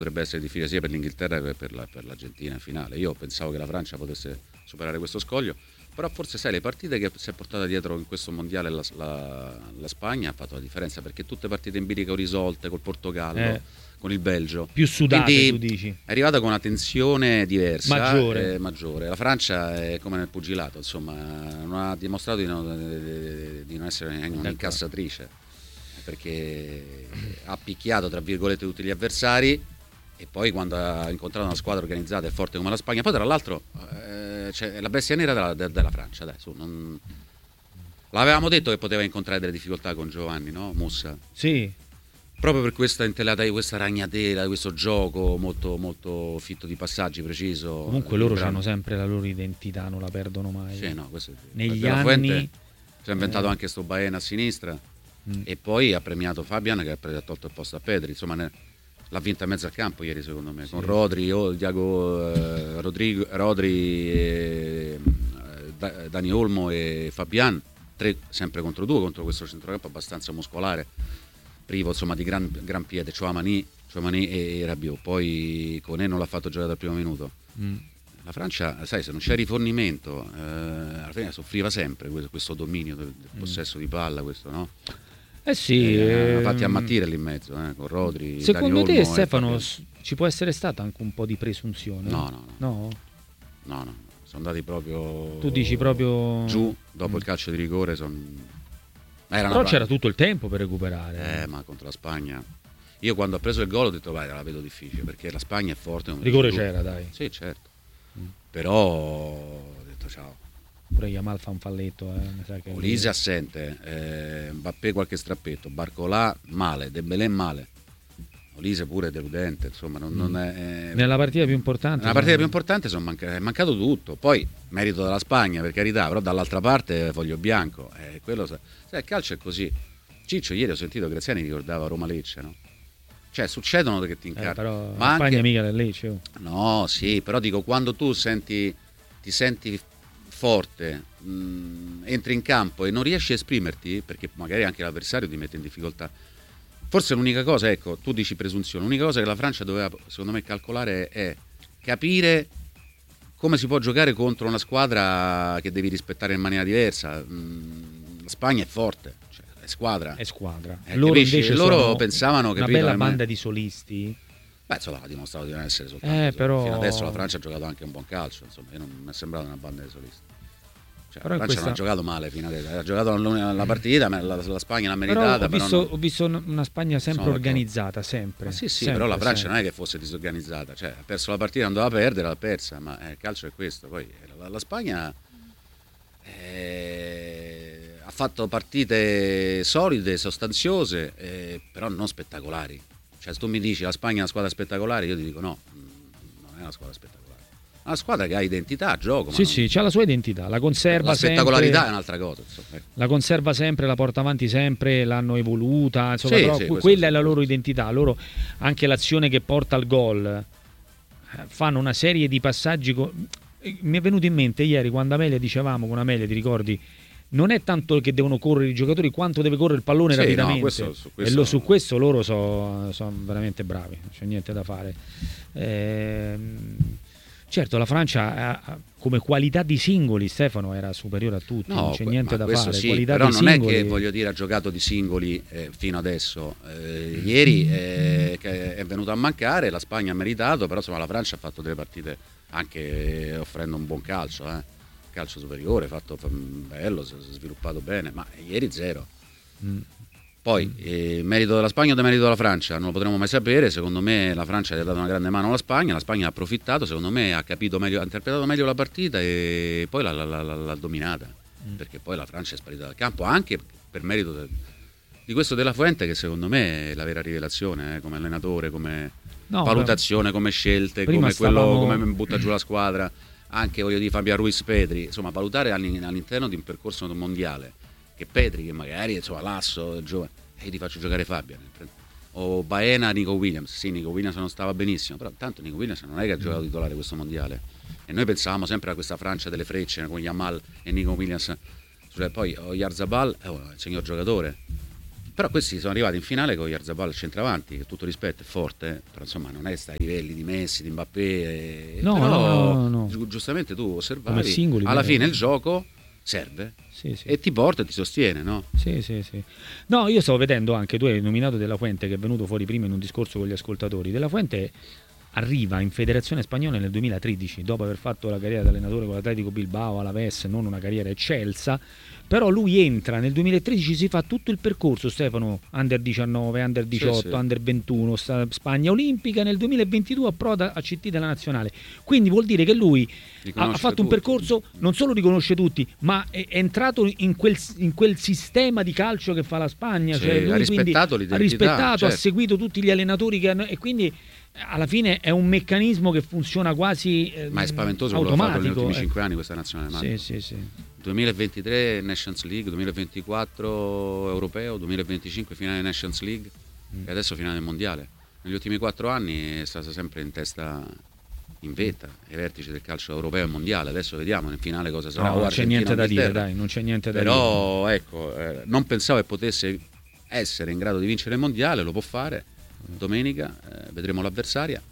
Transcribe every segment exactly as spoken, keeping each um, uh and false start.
potrebbe essere difficile sia per l'Inghilterra che per, la, per l'Argentina in finale. Io pensavo che la Francia potesse superare questo scoglio, però forse sai, le partite che si è portata dietro in questo mondiale la, la, la Spagna ha fatto la differenza, perché tutte partite in bilico risolte col Portogallo, eh. con il Belgio, più sudate, quindi tu dici, è arrivata con una tensione diversa, maggiore. eh, maggiore. La Francia è come nel pugilato, insomma, non ha dimostrato di non, di, di non essere un'incassatrice, perché ha picchiato tra virgolette tutti gli avversari, e poi quando ha incontrato una squadra organizzata e forte come la Spagna, poi tra l'altro eh, c'è la bestia nera della, della, della Francia, dai, su, non... l'avevamo detto che poteva incontrare delle difficoltà con Giovanni, no? Mussa. Sì. Proprio per questa intelata, questa ragnatela, questo gioco molto, molto fitto di passaggi, preciso. Comunque loro hanno sempre la loro identità, non la perdono mai. Sì, no, questo è negli anni Fuente, si è inventato eh. anche sto Baena a sinistra, mm. e poi ha premiato Fabian, che ha tolto il posto a Pedri. Insomma, ne, l'ha vinta in mezzo al campo ieri, secondo me, sì. Con Rodri, oh, Diago, eh, Rodrigo, Rodri, eh, Dani Olmo e Fabian, tre sempre contro due, contro questo centrocampo abbastanza muscolare, privo insomma di gran, gran piede, Chouamani, Chouamani e Rabiot. Poi Koné non l'ha fatto giocare dal primo minuto. Mm. La Francia, sai, se non c'è rifornimento, eh, alla fine soffriva sempre questo, questo dominio del, del possesso mm. di palla, questo, no? Eh sì, eh, eh, fatti ammattire lì in mezzo, eh, con Rodri. Secondo Dani te, Olmo, Stefano, ci può essere stata anche un po' di presunzione? No, no, no. No, no, no. Sono andati proprio. Tu dici proprio giù dopo mm. il calcio di rigore. Son... Però c'era tutto il tempo per recuperare. Eh, ma contro la Spagna. Io quando ho preso il gol ho detto vai, la vedo difficile, perché la Spagna è forte. Rigore c'era, dai. Sì, certo. Mm. Però ho detto ciao. Pure Yamal fa un falletto. Eh. Mi sa che Olise assente, eh, Mbappé qualche strappetto, Barcolà male, Dembélé male. Olise pure deludente, insomma, non, non è, eh, nella partita più importante. Nella partita più importante sono manca, è mancato tutto. Poi merito della Spagna, per carità, però dall'altra parte foglio bianco. Eh, quello, sai, il calcio è così. Ciccio ieri ho sentito Graziani ricordava Roma Lecce, no? Cioè succedono che ti incarni. Eh, però ma la anche... Spagna mica del Lecce. Oh. No, sì, però dico, quando tu senti ti senti forte, mh, entri in campo e non riesci a esprimerti, perché magari anche l'avversario ti mette in difficoltà. Forse l'unica cosa, ecco, tu dici presunzione, l'unica cosa che la Francia doveva, secondo me, calcolare è capire come si può giocare contro una squadra che devi rispettare in maniera diversa. La Spagna è forte, cioè, è squadra. È squadra. Eh, loro capisci? invece loro sono pensavano che una bella banda di solisti. Beh, insomma, ha dimostrato di non essere soltanto. Eh, però... Fino adesso la Francia ha giocato anche un buon calcio, insomma, io non mi è sembrata una banda di solisti. Cioè, però la Francia questa... non ha giocato male fino adesso, ha giocato la, la partita, ma la, la Spagna l'ha meritata. Però ho, visto, però non... ho visto una Spagna sempre Sono organizzata, sempre. Ma sì, sì, sempre, però la Francia sempre. non è che fosse disorganizzata, cioè ha perso la partita, non doveva perdere, l'ha persa, ma eh, il calcio è questo. Poi la, la Spagna eh, ha fatto partite solide, sostanziose, eh, però non spettacolari. Cioè, se tu mi dici la Spagna è una squadra spettacolare, io ti dico no, non è una squadra spettacolare. È una squadra che ha identità, gioco. Sì, ma sì, c'ha la sua identità, la conserva la spettacolarità sempre, è un'altra cosa. Insomma. La conserva sempre, la porta avanti sempre, l'hanno evoluta, insomma, sì, però sì, quella sì, è la sì, loro sì. identità. Loro, anche l'azione che porta al gol, fanno una serie di passaggi. Co- mi è venuto in mente ieri quando Amelia dicevamo con Amelia, ti ricordi? Non è tanto che devono correre i giocatori quanto deve correre il pallone sì, rapidamente. No, questo, su questo... E lo, su questo loro sono so veramente bravi, non c'è niente da fare. Ehm, certo, la Francia come qualità di singoli, Stefano, era superiore a tutti, no, non c'è niente da fare. Sì, qualità però di non singoli... è che, voglio dire, ha giocato di singoli eh, fino adesso. Eh, ieri eh, che è venuto a mancare, la Spagna ha meritato, però insomma la Francia ha fatto delle partite anche offrendo un buon calcio, eh. calcio superiore, fatto bello, si è sviluppato bene, ma ieri zero. Mm. Poi, eh, merito della Spagna o demerito della Francia? Non lo potremo mai sapere. Secondo me la Francia gli ha dato una grande mano alla Spagna, la Spagna ha approfittato, secondo me ha capito meglio, ha interpretato meglio la partita e poi l'ha, l'ha, l'ha, l'ha dominata, mm. perché poi la Francia è sparita dal campo, anche per merito de, di questo De La Fuente, che secondo me è la vera rivelazione, eh, come allenatore, come no, valutazione, beh, come scelte, come stavamo... quello, come butta giù la squadra. Anche, voglio dire, Fabian Ruiz, Pedri, insomma, valutare all'interno di un percorso mondiale che Pedri, che magari insomma l'asso giovane, e ti faccio giocare Fabian o Baena, Nico Williams. Sì, Nico Williams non stava benissimo, però tanto Nico Williams non è che ha giocato titolare questo mondiale, e noi pensavamo sempre a questa Francia delle frecce con Yamal e Nico Williams, cioè, poi Oyarzabal è un signor giocatore, Però questi sono arrivati in finale con Oyarzabal al centravanti, che tutto rispetto è forte, eh, però insomma non è sta ai livelli di Messi, di Mbappé. Eh, no, però, no, no, no. Gi- giustamente tu osservavi, singoli, alla vero. fine il gioco serve Sì, sì. e ti porta e ti sostiene, no? Sì, sì, sì. No, io stavo vedendo anche, tu hai nominato De La Fuente, che è venuto fuori prima in un discorso con gli ascoltatori. De La Fuente arriva in Federazione Spagnola nel duemilatredici, dopo aver fatto la carriera da allenatore con l'Atletico Bilbao, Alaves, non una carriera eccelsa, però lui entra nel duemilatredici, si fa tutto il percorso, Stefano, under diciannove, under diciotto, Sì, sì. under ventuno, sta- Spagna Olimpica, nel duemilaventidue approda a C T della Nazionale. Quindi vuol dire che lui ha, Riconosce ha fatto un tutti. percorso, non solo riconosce tutti, ma è, è entrato in quel, in quel sistema di calcio che fa la Spagna. Sì, cioè lui ha rispettato quindi l'identità, ha rispettato, certo. ha seguito tutti gli allenatori che hanno, e quindi alla fine è un meccanismo che funziona quasi eh, Ma è spaventoso quello che ha fatto negli automatico. ultimi eh. cinque anni questa nazionale. Marco. Sì, sì, sì. duemilaventitré Nations League, duemilaventiquattro Europeo, duemilaventicinque finale Nations League Mm. e adesso finale mondiale. Negli ultimi quattro anni è stata sempre in testa, in vetta, ai vertici del calcio europeo e mondiale. Adesso vediamo nel finale cosa sarà. No, non c'è Argentina, niente da dire, Inghilterra. dai, non c'è niente da Però ecco, eh, non pensavo che potesse essere in grado di vincere il mondiale, lo può fare domenica, eh, vedremo l'avversaria.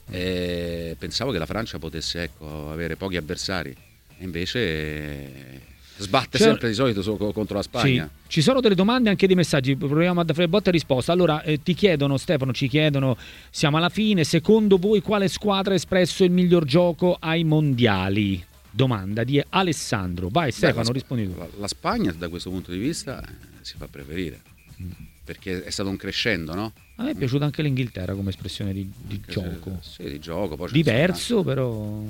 Eh, pensavo che la Francia potesse ecco, avere pochi avversari e invece eh, sbatte C'è- sempre di solito so- contro la dire. Spagna. Sì. Ci sono delle domande anche dei messaggi, proviamo a fare botta e risposta. Allora, eh, ti chiedono, Stefano, ci chiedono, siamo alla fine, secondo voi quale squadra ha espresso il miglior gioco ai mondiali? Domanda di Alessandro. Vai Stefano, Beh, la, rispondi tu. la, la Spagna da questo punto di vista eh, si fa preferire perché è stato un crescendo, no? A me è piaciuta anche l'Inghilterra come espressione di, di Anche se- gioco. Sì, di gioco. Poi c'è Diverso, però.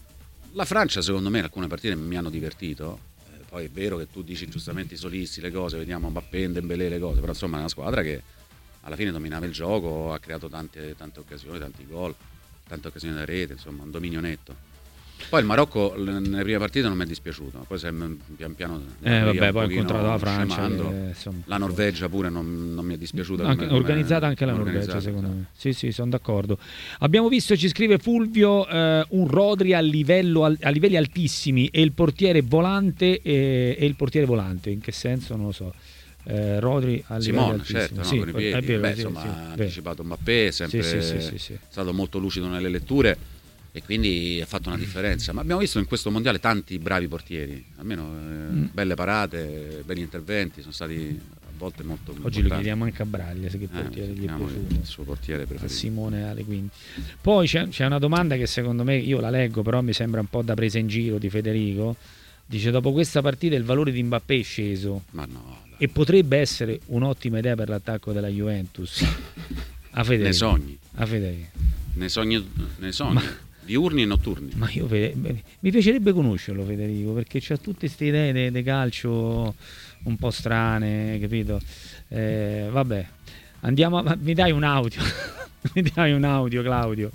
La Francia secondo me in alcune partite mi hanno divertito. Eh, poi è vero che tu dici giustamente i solisti, le cose, vediamo Mbappé, Dembélé, le cose, però insomma è una squadra che alla fine dominava il gioco, ha creato tante, tante occasioni, tanti gol, tante occasioni da rete, insomma un dominio netto. Poi il Marocco l- nelle prime partite non mi è dispiaciuto, poi se pian piano Eh, via vabbè, un poi ha pochino incontrato la Francia. scemando. eh, insomma, La Norvegia pure non, non mi è dispiaciuta. Anche- come- come- organizzata anche la Norvegia, organizzata, secondo esatto. me. Sì, sì, sono d'accordo. Abbiamo visto, ci scrive Fulvio, eh, un Rodri a, livello, al- a livelli altissimi e il portiere volante e, e il portiere volante. In che senso? Non lo so. Eh, Rodri a livelli Simone, altissimi. certo, no, Sì, con i piedi. è vero, Beh, sì, insomma, sì, ha vero. anticipato Mbappé, è sempre Sì, sì, sì, sì, sì. stato molto lucido nelle letture e quindi ha fatto una differenza. Ma abbiamo visto in questo mondiale tanti bravi portieri, almeno eh, Mm. belle parate, belli interventi, sono stati a volte molto Oggi lo importanti. chiediamo anche a Braglia, se che Eh, portiere gli è chiamiamo piaciuto. il suo portiere A preferito. Simone Ale quindi. Poi c'è, c'è una domanda che secondo me, io la leggo, però mi sembra un po' da presa in giro di Federico. Dice: dopo questa partita il valore di Mbappé è sceso Ma no, dai. e potrebbe essere un'ottima idea per l'attacco della Juventus. A Federico. ne sogni, A Federico. ne sogni, ne sogni. Ma- diurni e notturni. Ma io Fede- beh, mi piacerebbe conoscerlo Federico, perché c'ha tutte queste idee di calcio un po' strane, capito? Eh, vabbè, andiamo a, mi dai un audio. Mi dai un audio, Claudio.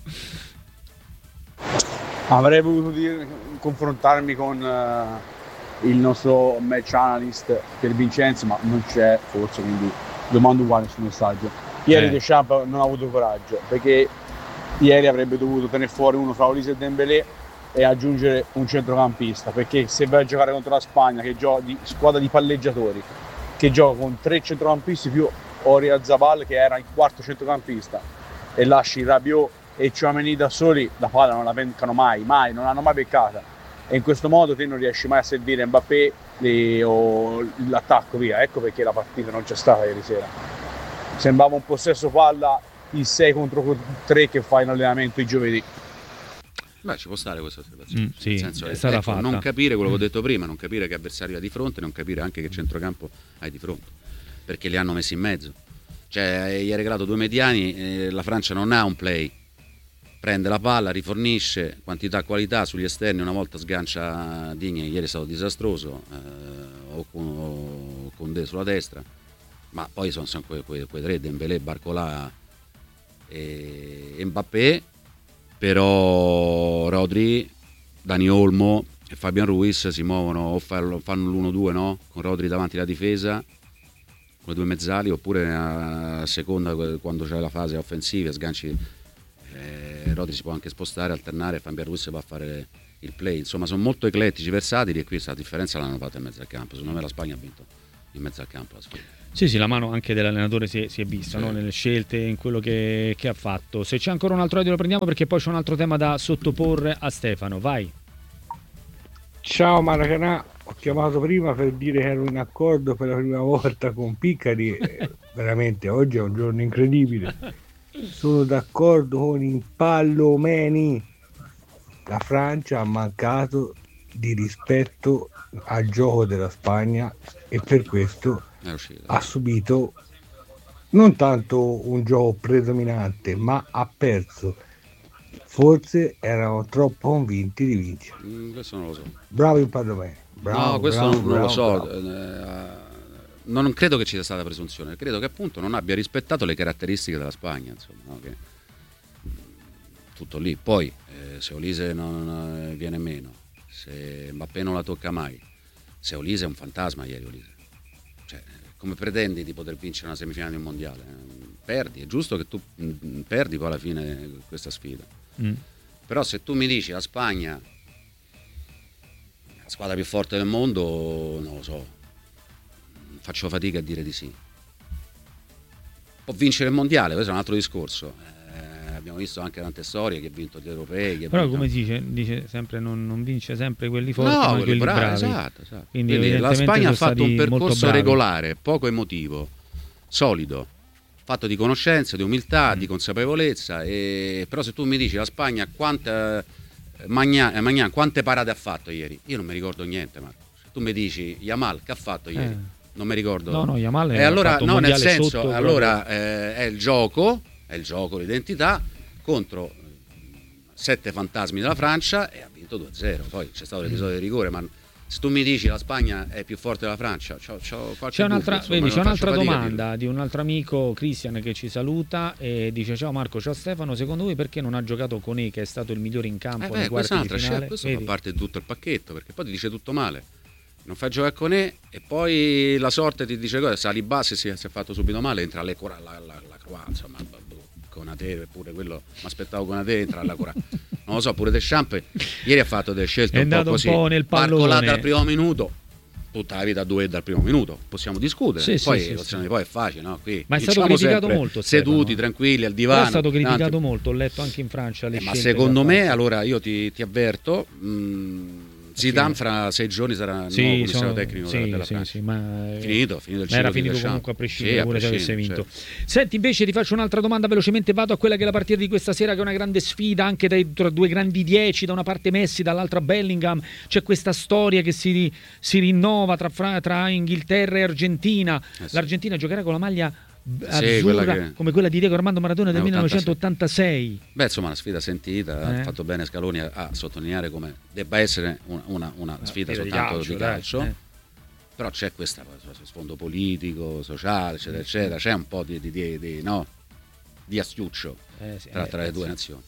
Avrei voluto dire- confrontarmi con eh, il nostro match analyst per Vincenzo, ma non c'è forse, quindi domando uguale sul messaggio. Ieri Eh. Deschamps non ha avuto coraggio, perché ieri avrebbe dovuto tenere fuori uno fra Olise e Dembélé e aggiungere un centrocampista, perché se vai a giocare contro la Spagna, che gioca di squadra di palleggiatori, che gioca con tre centrocampisti più Oyarzabal che era il quarto centrocampista, e lasci Rabiot e Tchouaméni da soli, la palla non la peccano mai, mai, non l'hanno mai peccata, e in questo modo te non riesci mai a servire Mbappé le- o l'attacco, via. Ecco perché la partita non c'è stata ieri sera. Sembrava un possesso palla il sei contro tre che fai in allenamento i giovedì. Beh, ci può stare questa osservazione. Mm, sì, Nel senso, è stata fatta. Non capire quello che ho Mm. detto prima, non capire che avversario hai di fronte, non capire anche che centrocampo hai di fronte, perché li hanno messi in mezzo. Cioè, gli hai regalato due mediani, eh, la Francia non ha un play, prende la palla, rifornisce, quantità e qualità sugli esterni, una volta sgancia Digne, ieri è stato disastroso, eh, o con, o con De sulla destra, ma poi sono, sono quei, quei, quei tre, Dembélé, Barcola e Mbappé. Però Rodri, Dani Olmo e Fabian Ruiz si muovono o fanno, fanno l'uno due, no? Con Rodri davanti alla difesa, con le due mezzali, oppure a seconda quando c'è la fase offensiva, sganci, eh, Rodri si può anche spostare, alternare, Fabian Ruiz va a fare il play. Insomma, sono molto eclettici, versatili, e qui questa differenza l'hanno fatta in mezzo al campo. Secondo me la Spagna ha vinto in mezzo al campo la sfida. Sì, sì, la mano anche dell'allenatore si è, si è vista, Sì. no? Nelle scelte, in quello che, che ha fatto. Se c'è ancora un altro audio lo prendiamo, perché poi c'è un altro tema da sottoporre a Stefano. Vai. Ciao Maracanà, ho chiamato prima per dire che ero in accordo per la prima volta con Piccari, e veramente oggi è un giorno incredibile. Sono d'accordo con Impallomeni. La Francia ha mancato di rispetto al gioco della Spagna e per questo È uscito. ha subito non tanto un gioco predominante, ma ha perso. Forse erano troppo convinti di vincere. Mm, questo non lo so. Bravo Impallomeni. Bravo, no, questo bravo, non, non lo bravo, so. bravo. Eh, non credo che ci sia stata presunzione, credo che appunto non abbia rispettato le caratteristiche della Spagna, insomma, no? Che, tutto lì. Poi eh, se Olise non eh, viene meno, se Mbappé non la tocca mai, se Olise è un fantasma ieri Olise. Cioè, come pretendi di poter vincere una semifinale di un mondiale? Perdi, è giusto che tu mh, perdi poi alla fine questa sfida. Mm. Però se tu mi dici la Spagna la squadra più forte del mondo, non lo so, faccio fatica a dire di sì. Può vincere il mondiale, questo è un altro discorso. Eh, abbiamo visto anche tante storie che ha vinto gli europei. Che Però vinto... come dice, dice sempre non, non vince sempre quelli forti, no, ma quelli quelli bravi, bravi. esatto, esatto. Quindi, Quindi la evidentemente Spagna ha sono fatto un stati molto percorso bravi. regolare, poco emotivo, solido, fatto di conoscenza, di umiltà, Mm. di consapevolezza. E... però se tu mi dici la Spagna quanta... Magnan, Magnan quante parate ha fatto ieri? Io non mi ricordo niente, Marco. Se tu mi dici Yamal che ha fatto ieri? Eh. Non mi ricordo. No, no, Yamal E ha allora, fatto un no, nel mondiale senso, sotto allora eh, è il gioco, è il gioco, l'identità contro sette fantasmi della Francia e ha vinto due a zero. Poi c'è stato l'episodio di rigore, ma se tu mi dici la Spagna è più forte della Francia, c'ho, c'ho qualche C'è un'altra, dubbio, insomma, vedi, c'è non un'altra faccio fatica a domanda di un altro amico, Christian, che ci saluta e dice: ciao Marco, ciao Stefano, secondo voi perché non ha giocato con E, che è stato il migliore in campo dirlo. Eh nei beh, questa quarti è di un'altra finale? scelta, questo Vedi? fa parte di tutto il pacchetto, perché poi ti dice tutto male. Non fai giocare con E e poi la sorte ti dice cosa, sali basse, si, si è fatto subito male, entra alle cura, la, la, la Croa, insomma, con a te, pure quello, mi aspettavo con a te, entra alla cura. Non lo so, pure Deschamps ieri ha fatto delle scelte È un po' andato un così, po' nel pallone. parcolate dal primo minuto, tutta la vita a due dal primo minuto, possiamo discutere, Sì, poi sì, sì, l'opzione sì. di poi è facile, no? Qui Ma è stato diciamo criticato sempre molto, seduti, Stefano. tranquilli, al Però divano. è stato criticato davanti- molto, ho letto anche in Francia le Eh, ma scelte secondo che ha me, fatto. allora io ti, ti avverto, mh, Zidane fra sei giorni sarà il nuovo Sì, commissario sono- tecnico sì, della, della sì, Francia. sì, ma Finito, finito il ma era ciclo di finito Deschamps. comunque a prescindere, Sì, a pure se avesse prescindere, vinto. certo. Senti, invece ti faccio un'altra domanda velocemente, vado a quella che è la partita di questa sera, che è una grande sfida anche dai, tra due grandi dieci, da una parte Messi, dall'altra Bellingham. C'è questa storia che si, si rinnova tra, Fra- tra Inghilterra e Argentina. Eh sì. L'Argentina giocherà con la maglia Sì, azzurra quella che- come quella di Diego Armando Maradona del Eh, millenovecentottantasei. Beh, insomma, una sfida sentita, Eh. ha fatto bene Scaloni a, a sottolineare come debba essere una, una- una sfida sfida di soltanto calcio, di dai, calcio, eh. però c'è questo sfondo politico, sociale, eccetera, eccetera, c'è un po' di, di, di, di, no, di astuccio Eh, sì, tra, eh, tra le eh, due sì. nazioni.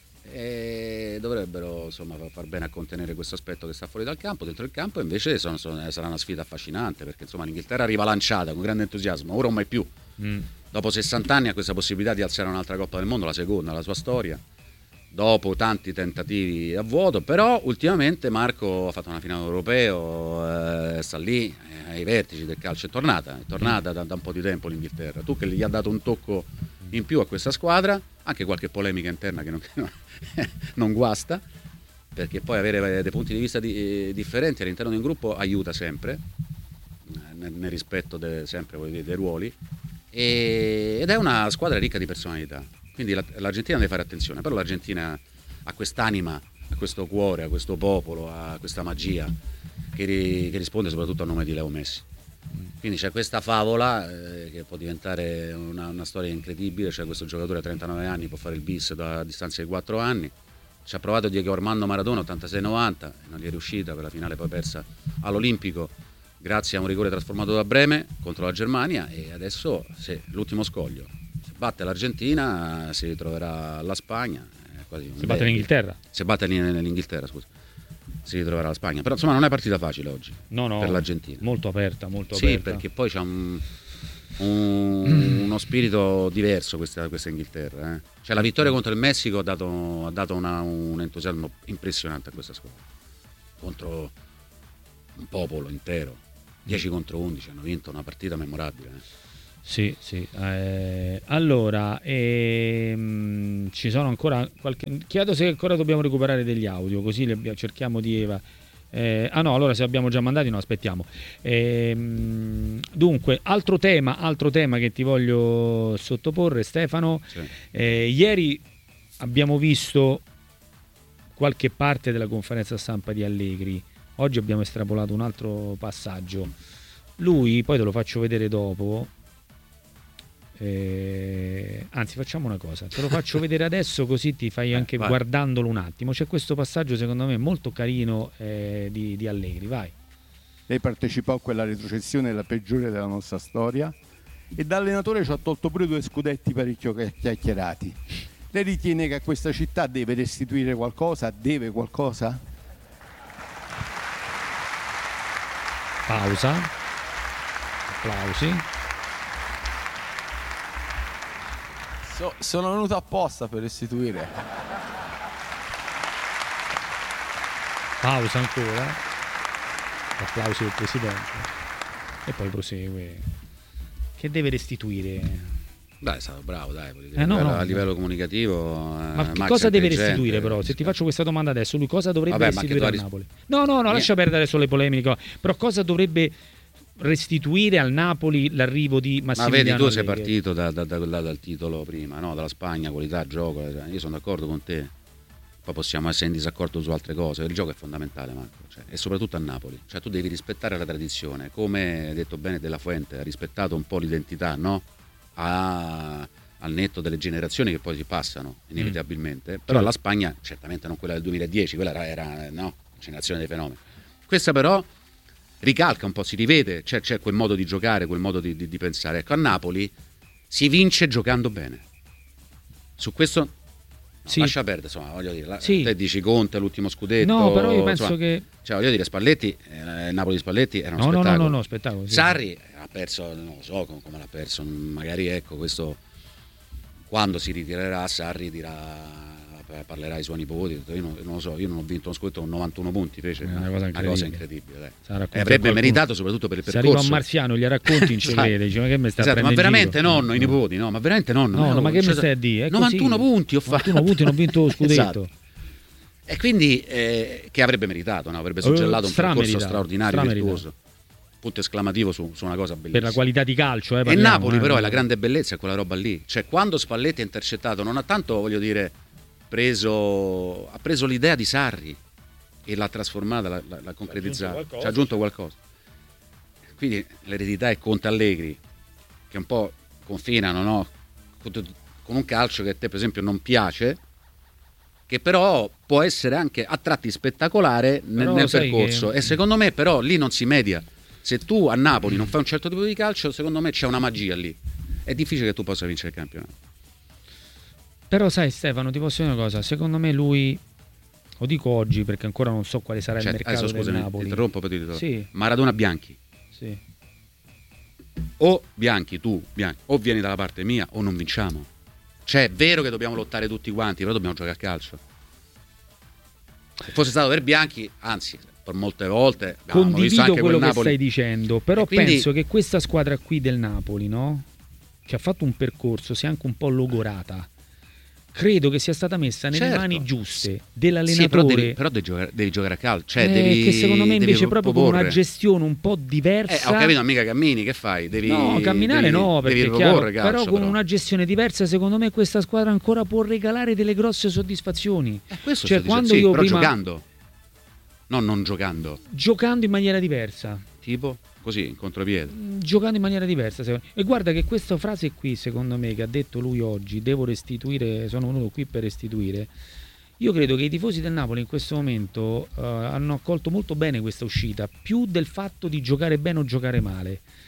E dovrebbero insomma far bene a contenere questo aspetto che sta fuori dal campo. Dentro il campo invece sono- sono- sarà una sfida affascinante, perché insomma l'Inghilterra arriva lanciata con grande entusiasmo, ora o mai più. Mm. Dopo sessanta anni ha questa possibilità di alzare un'altra Coppa del Mondo, la seconda nella sua storia, dopo tanti tentativi a vuoto, però ultimamente Marco ha fatto una finale europeo, eh, sta lì eh, ai vertici del calcio, è tornata, è tornata da, da un po' di tempo l'Inghilterra. Tu che gli ha dato un tocco in più a questa squadra, anche qualche polemica interna che non, non guasta, perché poi avere dei punti di vista di, differenti all'interno di un gruppo aiuta sempre, nel, nel rispetto de, sempre voglio dire, dei ruoli, e, ed è una squadra ricca di personalità, quindi la, l'Argentina deve fare attenzione, però l'Argentina ha quest'anima, ha questo cuore, ha questo popolo, ha questa magia che, ri, che risponde soprattutto al nome di Leo Messi. Quindi c'è questa favola eh, che può diventare una, una storia incredibile, cioè questo giocatore a trentanove anni può fare il bis da distanza di quattro anni, ci ha provato Diego Armando Maradona ottantasei novanta, non gli è riuscita, per la finale poi persa all'Olimpico grazie a un rigore trasformato da Breme contro la Germania, e adesso se l'ultimo scoglio, se batte l'Argentina si ritroverà alla Spagna, è quasi un Si batte derby. l'Inghilterra. Se batte l'Inghilterra, scusa, si ritroverà la Spagna, però insomma non è partita facile oggi No, no, per l'Argentina. molto aperta, molto Sì, aperta. perché poi c'è un, un- uno spirito diverso questa, questa Inghilterra. Eh. Cioè la vittoria contro il Messico ha dato, ha dato una- un entusiasmo impressionante a questa squadra, contro un popolo intero, dieci contro undici, hanno vinto una partita memorabile. Eh. Sì, sì. Eh, allora, ehm, ci sono ancora qualche... Chiedo se ancora dobbiamo recuperare degli audio, così li abbiamo, cerchiamo di Eva. Eh, ah no, allora se abbiamo già mandati no, aspettiamo. Ehm, dunque, altro tema, altro tema che ti voglio sottoporre, Stefano. Sì. Eh, ieri abbiamo visto qualche parte della conferenza stampa di Allegri. Oggi abbiamo estrapolato un altro passaggio. Lui, poi te lo faccio vedere dopo. Eh, anzi, facciamo una cosa, te lo faccio vedere adesso, così ti fai anche eh, guardandolo un attimo. C'è questo passaggio secondo me molto carino eh, di, di Allegri. Vai. Lei partecipò a quella retrocessione, la peggiore della nostra storia, e da allenatore ci ha tolto pure due scudetti parecchio chiacchierati. Lei ritiene che a questa città deve restituire qualcosa? Deve qualcosa? Pausa. Applausi. So, sono venuto apposta per restituire. Pausa ancora. Applausi del presidente. E poi prosegue. Che deve restituire? Dai, è stato bravo, dai, dire, eh, no, no, no, a livello comunicativo. Ma eh, che Max cosa deve intelligente, restituire però? Se ti faccio questa domanda adesso, lui cosa dovrebbe Vabbè, restituire a ris- Napoli? No, no, no, lascia perdere solo le polemiche. Però cosa dovrebbe restituire al Napoli l'arrivo di Massimiliano Ma vedi, tu sei Allegri? partito da, da, da, da, dal titolo prima, no? Dalla Spagna, qualità, gioco. Io sono d'accordo con te. Poi possiamo essere in disaccordo su altre cose. Il gioco è fondamentale, Marco, cioè, e soprattutto a Napoli. Cioè, tu devi rispettare la tradizione, come ha detto bene Della Fuente, ha rispettato un po' l'identità, no? A, al netto delle generazioni che poi si passano inevitabilmente. Mm. Però la Spagna, certamente non quella del duemiladieci, quella era, era no, generazione dei fenomeni. Questa però ricalca un po', si rivede, c'è, c'è quel modo di giocare, quel modo di, di, di pensare. Ecco, a Napoli si vince giocando bene. Su questo no, sì. lascia perdere, insomma, voglio dire, la, sì. te dici Conte l'ultimo scudetto. No, però io penso insomma, che cioè, voglio dire, Spalletti, eh, Napoli Spalletti era uno no, spettacolo. No, no, no, spettacolo. Sì. Sarri ha perso, non lo so come l'ha perso, magari ecco, questo quando si ritirerà Sarri dirà, parlerà ai suoi nipoti, io non, non lo so, io non ho vinto uno scudetto con novantuno punti, fece una, una, cosa una cosa incredibile, dai. E avrebbe meritato soprattutto per il percorso. Se arriva un marziano gli racconti in crede, dice, ma che mi sta esatto, ma veramente nonno, no. i nipoti, no, ma veramente nonno. No, no, ma che cioè, mi stai a dire? È novantuno così. punti ho fatto. novantuno punti non ho vinto lo scudetto. Esatto. E quindi eh, che avrebbe meritato, no? Avrebbe suggellato un percorso straordinario, virtuoso. Punto esclamativo su, su una cosa bellissima. Per la qualità di calcio, eh, e parliamo, Napoli eh, però è la grande bellezza, è quella roba lì. Cioè quando Spalletti ha intercettato, non ha tanto, voglio dire, preso, ha preso l'idea di Sarri e l'ha trasformata, l'ha, l'ha concretizzata, ci ha aggiunto qualcosa. Quindi l'eredità è Conte Allegri, che un po' confinano, no? Con un calcio che a te per esempio non piace, che però può essere anche a tratti spettacolare nel, nel percorso, che... e secondo me però lì non si media. Se tu a Napoli non fai un certo tipo di calcio, secondo me c'è una magia lì, è difficile che tu possa vincere il campionato. Però sai Stefano, ti posso dire una cosa, secondo me lui, lo dico oggi perché ancora non so quale sarà cioè, il mercato adesso, del scusami, Napoli. Interrompo per dire sì. Maradona Bianchi. Sì. O Bianchi, tu Bianchi, o vieni dalla parte mia o non vinciamo. Cioè è vero che dobbiamo lottare tutti quanti, però dobbiamo giocare a calcio. Se fosse stato per Bianchi, anzi, per molte volte condivido anche quello che Napoli. Stai dicendo, però quindi... penso che questa squadra qui del Napoli, no? Che ha fatto un percorso, sia anche un po' logorata. Credo che sia stata messa nelle certo. mani giuste dell'allenatore. Sì, però devi, però devi, giocare, devi giocare a calcio, cioè eh, devi, che secondo me invece proprio proporre. con una gestione un po' diversa. Eh, ho capito, mica cammini, che fai? Devi, no, camminare devi, no, perché devi chiaro, calcio, però con però. una gestione diversa, secondo me questa squadra ancora può regalare delle grosse soddisfazioni. Eh, questo cioè quando sì, io però prima giocando. No, non giocando. Giocando in maniera diversa. Tipo? Così, in contropiede. Giocando in maniera diversa. E guarda che questa frase qui, secondo me, che ha detto lui oggi, devo restituire, sono venuto qui per restituire, io credo che i tifosi del Napoli in questo momento uh, hanno accolto molto bene questa uscita, più del fatto di giocare bene o giocare male.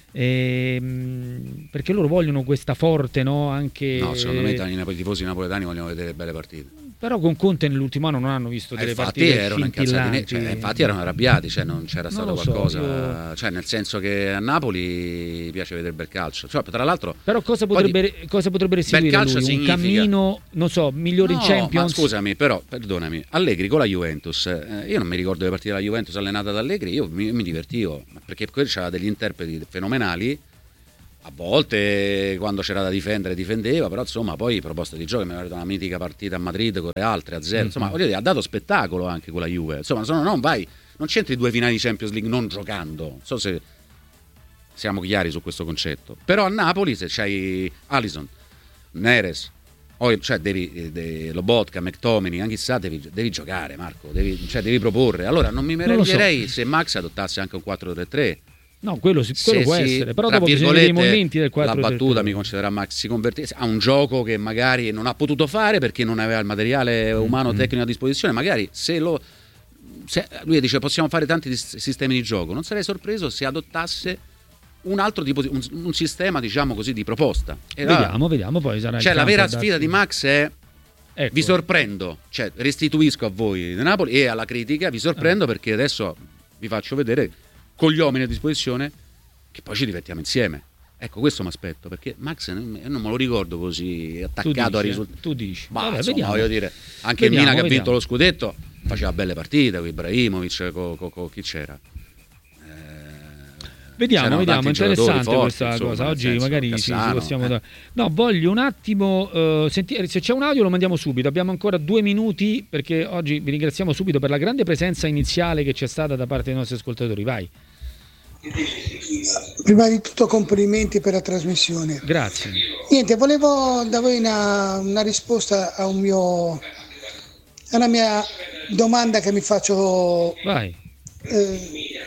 ehm, perché loro vogliono questa forte, no? Anche No, secondo me i tifosi napoletani vogliono vedere belle partite. Però con Conte nell'ultimo anno non hanno visto delle eh, infatti partite erano incazzati, scintillanti. cioè, infatti erano arrabbiati, cioè non c'era Non stato lo so, qualcosa, io- cioè nel senso che a Napoli piace vedere bel calcio, cioè, tra l'altro Però cosa poi di- potrebbe, cosa potrebbe restituire calcio lui? Un significa- cammino, non so, migliore in No, Champions? ma scusami, però, perdonami, Allegri con la Juventus, eh, io non mi ricordo le partite della Juventus allenata da Allegri, io mi, mi divertivo, perché poi c'era degli interpreti fenomenali, a volte quando c'era da difendere difendeva, però insomma poi proposta di gioco, mi ricordo una mitica partita a Madrid con Real tre a zero, insomma Mm-hmm. voglio dire, ha dato spettacolo anche con la Juve, insomma sono, non vai, non c'entri due finali di Champions League non giocando, non so se siamo chiari su questo concetto, però a Napoli se c'hai Alisson, Neres, o, cioè devi, de, Lobotka, McTominay, anche chissà, devi, devi giocare Marco, devi, cioè devi proporre, allora non mi Non lo so. meraviglierei se Max adottasse anche un quattro tre tre. No, quello, si- quello Se può si- essere, però tra dopo bisogna vedere i virgolette, momenti del quattro la tre battuta tre. mi concederà Max, si convertisse a un gioco che magari non ha potuto fare perché non aveva il materiale umano tecnico a disposizione, magari se lo se lui dice possiamo fare tanti dis- sistemi di gioco, non sarei sorpreso se adottasse un altro tipo di un, un sistema, diciamo così, di proposta. E là- Vediamo, vediamo, poi sarà il cioè la campo vera a darsi- sfida di Max è Ecco. vi sorprendo, cioè restituisco a voi di Napoli e alla critica, vi sorprendo perché adesso vi faccio vedere con gli uomini a disposizione che poi ci divertiamo insieme. Ecco, questo mi aspetto, perché Max non non me lo ricordo così Tu attaccato dici, a eh? risultati. Tu dici. Ma Vabbè, insomma, vediamo. voglio dire, anche Vediamo, il Milan che ha vediamo. vinto lo scudetto faceva belle partite con Ibrahimovic, con, con- con chi c'era? Vediamo, C'erano vediamo, tanti interessante giocatori forti, questa insomma, cosa. nel Oggi senso, magari sì, ci Cassano, possiamo eh. dare- No, voglio un attimo eh, sentire se c'è un audio lo mandiamo subito. Abbiamo ancora due minuti perché oggi vi ringraziamo subito per la grande presenza iniziale che c'è stata da parte dei nostri ascoltatori. Vai. Prima di tutto complimenti per la trasmissione. Grazie. Niente, volevo da voi una, una risposta a un mio a una mia domanda che mi faccio Vai. eh,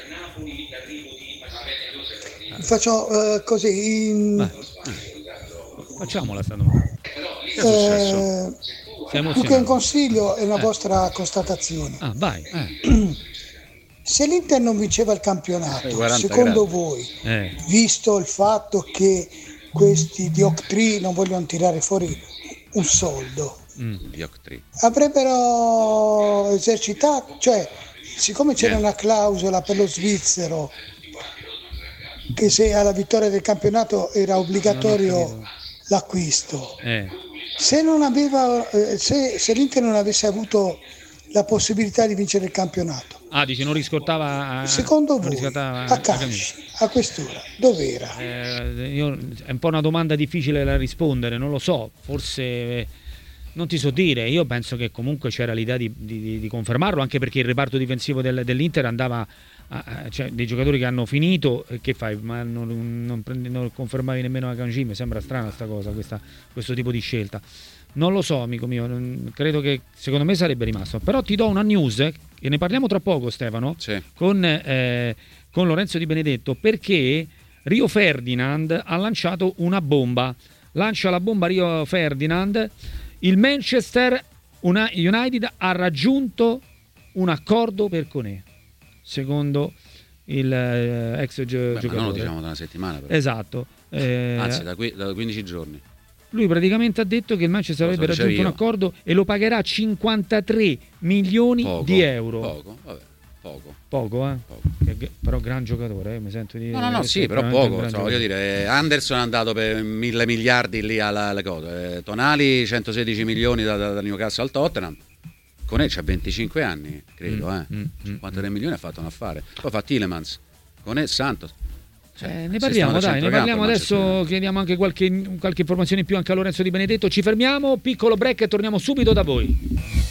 mi faccio eh, così in, Vai. Facciamola sta domanda. Che è successo? eh, Sei più che un emozionato. consiglio è una Eh. vostra constatazione. Ah, vai. Se l'Inter non vinceva il campionato, Eh, quaranta secondo gradi. voi, Eh. visto il fatto che questi dioctri non vogliono tirare fuori un soldo, Mm. Dioctri. avrebbero esercitato, cioè siccome c'era Eh. una clausola per lo svizzero che se alla vittoria del campionato era obbligatorio Non ho capito. l'acquisto, Eh. se non aveva eh, se, se l'Inter non avesse avuto la possibilità di vincere il campionato, Ah, dici non riscottava a- secondo non voi riscattava a la camicia. calci a quest'ora dov'era? Eh, io- è un po' una domanda difficile da rispondere, non lo so, forse eh, non ti so dire. Io penso che comunque c'era l'idea di, di- di confermarlo, anche perché il reparto difensivo del- dell'Inter andava a- a- cioè dei giocatori che hanno finito, eh, che fai? Ma non, non prendi- non confermavi nemmeno la Kanji, mi sembra strana sta cosa, questa- questo tipo di scelta. Non lo so, amico mio, non- credo che secondo me sarebbe rimasto. Però ti do una news, eh, e ne parliamo tra poco, Stefano, Sì. con, eh, con Lorenzo Di Benedetto, perché Rio Ferdinand ha lanciato una bomba. Lancia la bomba Rio Ferdinand. Il Manchester United ha raggiunto un accordo per Koné, secondo il eh, ex gio- Beh, ma giocatore. non lo diciamo da una settimana, però. Esatto. Eh, Anzi, da, qui, da quindici giorni. lui praticamente ha detto che il Manchester Lo so, avrebbe dicevi raggiunto un io. accordo e lo pagherà cinquantatré milioni Poco, di euro. Poco, vabbè, poco. Poco, eh? Poco. Che- che- però gran giocatore, eh, mi sento di No, no, no, essere sì, però veramente un poco. gran Insomma, voglio giocatore. dire, Anderson è andato per mille miliardi lì alla, alle cose. Eh, Tonali centosedici milioni da, da, da Newcastle al Tottenham. Koné c'ha venticinque anni, credo, Mm, eh. mm, cinquantatré milioni ha fatto un affare. Poi fa Tielemans, Koné, Santos. Cioè, Eh, si ne parliamo, stanno a dai, ne centrocampo parliamo il adesso. Manchester. Chiediamo anche qualche, qualche informazione in più anche a Lorenzo Di Benedetto. Ci fermiamo, piccolo break e torniamo subito da voi.